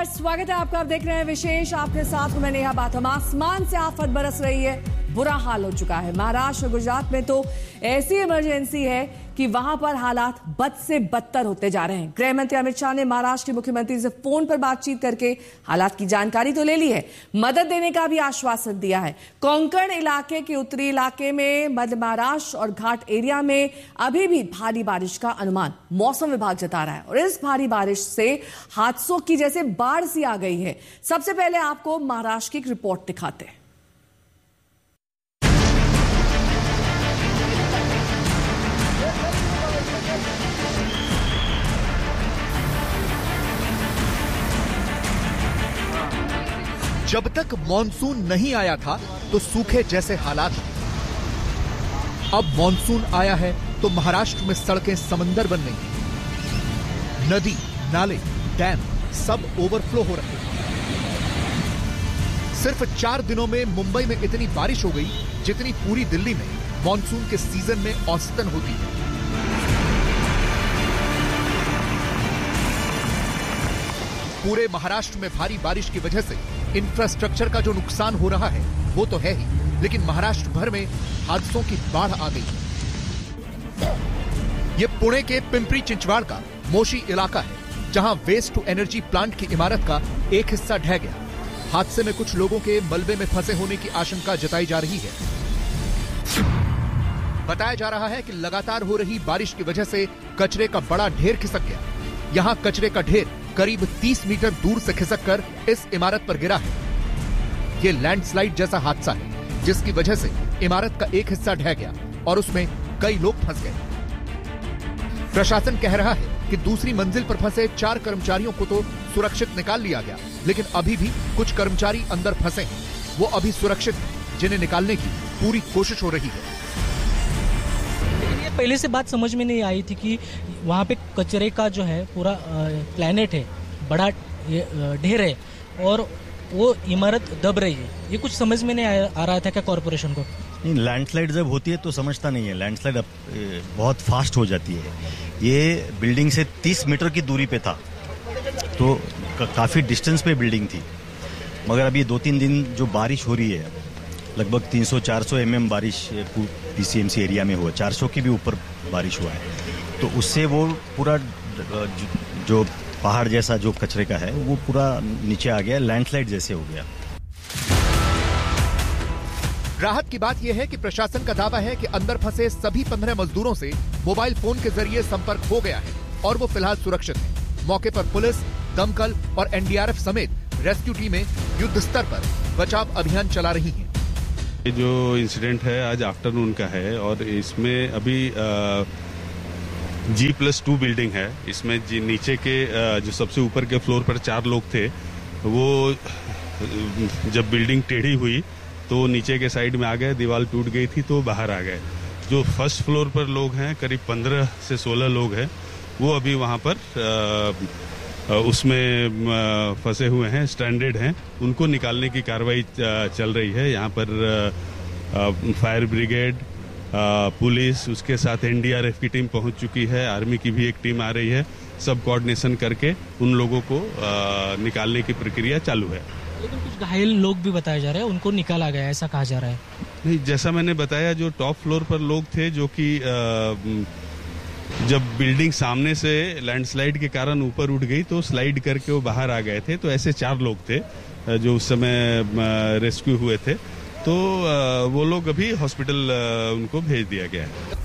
नमस्कार, स्वागत है आपका। आप देख रहे हैं विशेष, आपके साथ हूं मैं नेहा बाथम। आसमान से आफत बरस रही है, बुरा हाल हो चुका है। महाराष्ट्र और गुजरात में तो ऐसी इमरजेंसी है कि वहां पर हालात बद से बदतर होते जा रहे हैं। गृह मंत्री अमित शाह ने महाराष्ट्र के मुख्यमंत्री से फोन पर बातचीत करके हालात की जानकारी तो ले ली है, मदद देने का भी आश्वासन दिया है। कोंकण इलाके के उत्तरी इलाके में, मध्य महाराष्ट्र और घाट एरिया में अभी भी भारी बारिश का अनुमान मौसम विभाग जता रहा है और इस भारी बारिश से हादसों की जैसे बाढ़ सी आ गई है। सबसे पहले आपको महाराष्ट्र की एक रिपोर्ट दिखाते हैं। जब तक मॉनसून नहीं आया था तो सूखे जैसे हालात। अब मॉनसून आया है तो महाराष्ट्र में सड़कें समंदर बन गई। नदी, नाले, डैम सब ओवरफ्लो हो रहे हैं। सिर्फ 4 दिनों में मुंबई में इतनी बारिश हो गई जितनी पूरी दिल्ली में मॉनसून के सीजन में औसतन होती है। पूरे महाराष्ट्र में भारी बारिश की वजह से इंफ्रास्ट्रक्चर का जो नुकसान हो रहा है वो तो है ही, लेकिन महाराष्ट्र भर में हादसों की बाढ़ आ गई। ये पुणे के पिंपरी चिंचवाड़ का मोशी इलाका है, जहां वेस्ट टू एनर्जी प्लांट की इमारत का एक हिस्सा ढह गया। हादसे में कुछ लोगों के मलबे में फंसे होने की आशंका जताई जा रही है। बताया जा रहा है कि लगातार हो रही बारिश की वजह से कचरे का बड़ा ढेर खिसक गया। यहां कचरे का ढेर करीब 30 मीटर दूर से खिसककर इस इमारत पर गिरा है। ये लैंडस्लाइड जैसा हादसा है जिसकी वजह से इमारत का एक हिस्सा ढह गया और उसमें कई लोग फंस गए। प्रशासन कह रहा है कि दूसरी मंजिल पर फंसे 4 कर्मचारियों को तो सुरक्षित निकाल लिया गया, लेकिन अभी भी कुछ कर्मचारी अंदर फंसे हैं। वो अभी सुरक्षित हैं, जिन्हें निकालने की पूरी कोशिश हो रही है। पहले से बात समझ में नहीं आई थी कि वहाँ पे कचरे का जो है पूरा प्लेनेट है, बड़ा ढेर है और वो इमारत दब रही है। ये कुछ समझ में नहीं आ रहा था क्या कॉर्पोरेशन को? नहीं, लैंडस्लाइड जब होती है तो समझता नहीं है। लैंडस्लाइड अब बहुत फास्ट हो जाती है। ये बिल्डिंग से 30 मीटर की दूरी पे था, तो काफी डिस्टेंस पे बिल्डिंग थी। मगर अभी 2-3 दिन जो बारिश हो रही है, लगभग 300-400 mm बारिश पीसीएमसी एरिया में हुआ, 400 की भी ऊपर बारिश हुआ है, तो उससे वो पूरा जो पहाड़ जैसा जो कचरे का है वो पूरा नीचे आ गया, लैंडस्लाइड जैसे हो गया। राहत की बात यह है कि प्रशासन का दावा है कि अंदर फंसे सभी 15 मजदूरों से मोबाइल फोन के जरिए संपर्क हो गया है और वो फिलहाल सुरक्षित है। मौके पर पुलिस, दमकल और एनडीआरएफ समेत रेस्क्यू टीमें युद्ध स्तर पर बचाव अभियान चला रही हैं। ये जो इंसिडेंट है आज आफ्टरनून का है और इसमें अभी G+2 बिल्डिंग है। इसमें नीचे के जो सबसे ऊपर के फ्लोर पर 4 लोग थे, वो जब बिल्डिंग टेढ़ी हुई तो नीचे के साइड में आ गए, दीवार टूट गई थी तो बाहर आ गए। जो फर्स्ट फ्लोर पर लोग हैं, करीब 15 से 16 लोग हैं, वो अभी वहाँ पर उसमें फंसे हुए हैं, स्ट्रैंडेड हैं। उनको निकालने की कार्रवाई चल रही है। यहाँ पर फायर ब्रिगेड, पुलिस, उसके साथ एनडीआरएफ की टीम पहुंच चुकी है, आर्मी की भी एक टीम आ रही है। सब कोऑर्डिनेशन करके उन लोगों को निकालने की प्रक्रिया चालू है। लेकिन कुछ घायल लोग भी बताए जा रहे हैं, उनको निकाला गया ऐसा कहा जा रहा है। नहीं, जैसा मैंने बताया, जो टॉप फ्लोर पर लोग थे, जो कि जब बिल्डिंग सामने से लैंडस्लाइड के कारण ऊपर उठ गई तो स्लाइड करके वो बाहर आ गए थे। तो ऐसे 4 लोग थे जो उस समय रेस्क्यू हुए थे, तो वो लोग अभी हॉस्पिटल उनको भेज दिया गया है।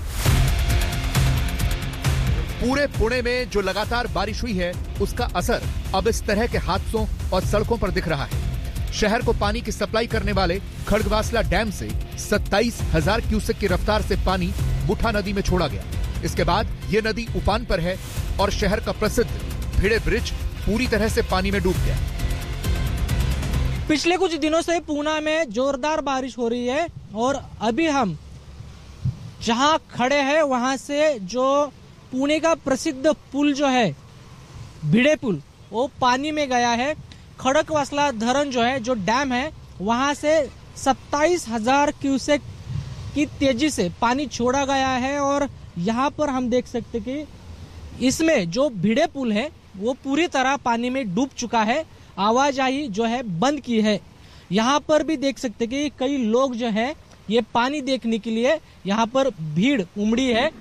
पूरे पुणे में जो लगातार बारिश हुई है उसका असर अब इस तरह के हादसों और सड़कों पर दिख रहा है। शहर को पानी की सप्लाई करने वाले खड़गवासला डैम से 27,000 क्यूसेक की रफ्तार से पानी मुठा नदी में छोड़ा गया। इसके बाद ये नदी उफान पर है और शहर का प्रसिद्ध भिड़े ब्रिज पूरी तरह से पानी में डूब गया। पिछले कुछ दिनों से पूना में जोरदार बारिश हो रही है और अभी हम जहां खड़े हैं वहां से जो पुणे का प्रसिद्ध पुल जो है भिड़े पुल, वो पानी में गया है। खड़गवासला धरण जो है, जो डैम है, वहां से 27,000 क्यूसेक की तेजी से पानी छोड़ा गया है और यहाँ पर हम देख सकते कि इसमें जो भिड़े पुल है वो पूरी तरह पानी में डूब चुका है। आवाजाही जो है बंद की है। यहाँ पर भी देख सकते कि कई लोग जो है ये पानी देखने के लिए यहाँ पर भीड़ उमड़ी है।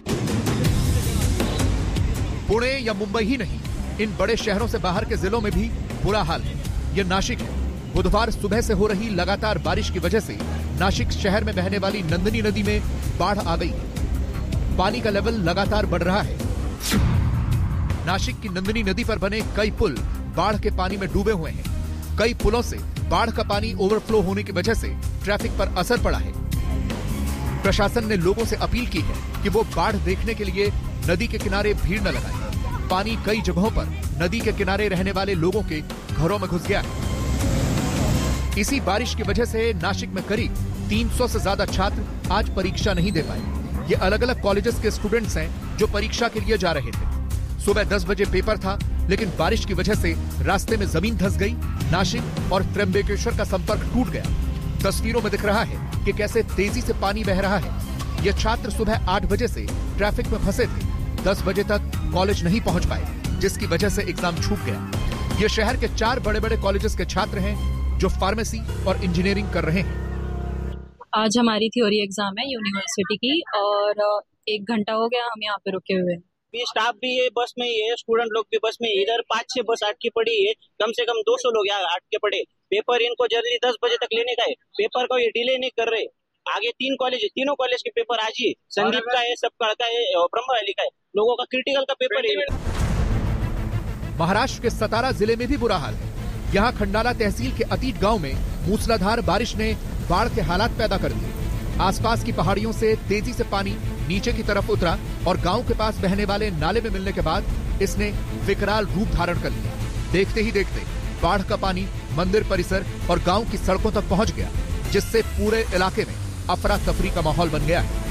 पुणे या मुंबई ही नहीं, इन बड़े शहरों से बाहर के जिलों में भी बुरा हाल है। ये नासिक है। बुधवार सुबह से हो रही लगातार बारिश की वजह से नासिक शहर में बहने वाली नंदिनी नदी में बाढ़ आ गई है। पानी का लेवल लगातार बढ़ रहा है। नासिक की नंदिनी नदी पर बने कई पुल बाढ़ के पानी में डूबे हुए हैं। कई पुलों से बाढ़ का पानी ओवरफ्लो होने की वजह से ट्रैफिक पर असर पड़ा है। प्रशासन ने लोगों से अपील की है कि वो बाढ़ देखने के लिए नदी के किनारे भीड़ न लगाएं। पानी कई जगहों पर नदी के किनारे रहने वाले लोगों के घरों में घुस गया है। इसी बारिश की वजह से नासिक में करीब 300 से ज्यादा छात्र आज परीक्षा नहीं दे पाए। ये अलग अलग कॉलेजेस के स्टूडेंट्स हैं जो परीक्षा के लिए जा रहे थे। सुबह 10 बजे पेपर था, लेकिन बारिश की वजह से रास्ते में जमीन धंस गई। नासिक और त्र्यंबकेश्वर का संपर्क टूट गया। तस्वीरों में दिख रहा है कि कैसे तेजी से पानी बह रहा है। ये छात्र सुबह 8 बजे से ट्रैफिक में फंसे थे। 10 बजे तक कॉलेज नहीं पहुंच पाए, जिसकी वजह से एग्जाम छूट गया। ये शहर के 4 बड़े बड़े कॉलेजेस के छात्र हैं जो फार्मेसी और इंजीनियरिंग कर रहे हैं। आज हमारी थ्योरी एग्जाम है यूनिवर्सिटी की और 1 घंटा हो गया हम यहाँ पे रुके हुए। स्टाफ भी ये बस में ही है, स्टूडेंट लोग भी बस में। इधर 5-6 बस अटकी पड़ी है, कम से कम 200 लोग यहाँ अटके पड़े। पेपर इनको जल्दी 10 बजे तक लेने का है। पेपर को ये डिले नहीं कर रहे। आगे 3 कॉलेज है, तीनों कॉलेज के पेपर आज ही। संदीप का है, सबका का है और ब्रह्म वैली का है। लोगों का क्रिटिकल का पेपर है। महाराष्ट्र के सतारा जिले में भी बुरा हाल है। यहाँ खंडाला तहसील के अतीत गांव में मूसलाधार बारिश ने बाढ़ के हालात पैदा कर दिए। आसपास की पहाड़ियों से तेजी से पानी नीचे की तरफ उतरा और गांव के पास बहने वाले नाले में मिलने के बाद इसने विकराल रूप धारण कर लिया। देखते ही देखते बाढ़ का पानी मंदिर परिसर और गांव की सड़कों तक पहुंच गया, जिससे पूरे इलाके में अफरा तफरी का माहौल बन गया है।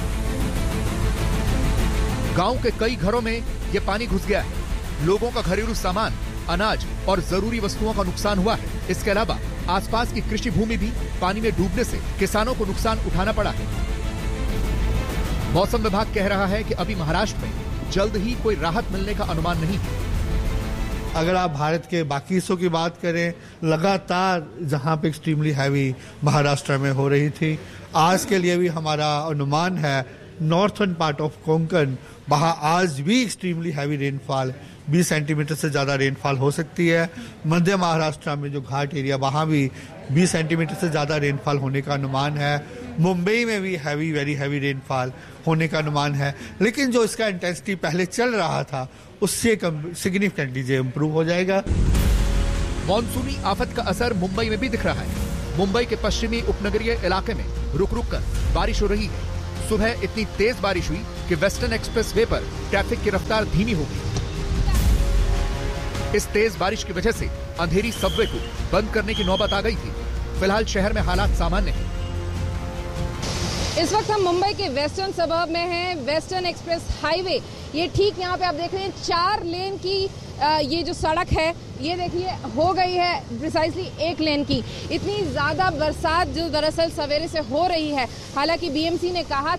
गांव के कई घरों में ये पानी घुस गया है। लोगों का घरेलू सामान, अनाज और जरूरी वस्तुओं का नुकसान हुआ है। इसके अलावा आसपास की कृषि भूमि भी पानी में डूबने से किसानों को नुकसान उठाना पड़ा है। मौसम विभाग कह रहा है कि अभी महाराष्ट्र में जल्द ही कोई राहत मिलने का अनुमान नहीं है। अगर आप भारत के बाकी हिस्सों की बात करें, लगातार जहां पे एक्सट्रीमली हैवी महाराष्ट्र में हो रही थी, आज के लिए भी हमारा अनुमान है नॉर्थर्न पार्ट ऑफ कोंकण, वहां आज भी एक्सट्रीमली हैवी रेनफॉल 20 सेंटीमीटर से ज्यादा रेनफॉल हो सकती है। मध्य महाराष्ट्र में जो घाट एरिया, वहां भी 20 सेंटीमीटर से ज्यादा रेनफॉल होने का अनुमान है। मुंबई में भी वेरी हैवी रेनफॉल होने का अनुमान है। लेकिन जो इसका इंटेंसिटी पहले चल रहा था उससे सिग्निफिकेंटली इम्प्रूव हो जाएगा। मॉनसूनी आफत का असर मुंबई में भी दिख रहा है। मुंबई के पश्चिमी उपनगरीय इलाके में रुक रुक कर बारिश हो रही है। सुबह इतनी तेज बारिश हुई कि वेस्टर्न एक्सप्रेस वे पर ट्रैफिक की रफ्तार धीमी हो गई। इस तेज बारिश की वजह से अंधेरी सबवे को बंद करने की नौबत आ गई थी। फिलहाल शहर में हालात सामान्य हैं। इस वक्त हम मुंबई के वेस्टर्न सबर्ब में हैं। वेस्टर्न एक्सप्रेस हाईवे, ये ठीक यहाँ पे आप देख रहे हैं 4 लेन की ये जो सड़क है, ये देखिए हो गई है प्रिसाइसली 1 लेन की। इतनी ज्यादा बरसात जो दरअसल सवेरे से हो रही है। हालांकि बीएमसी ने कहा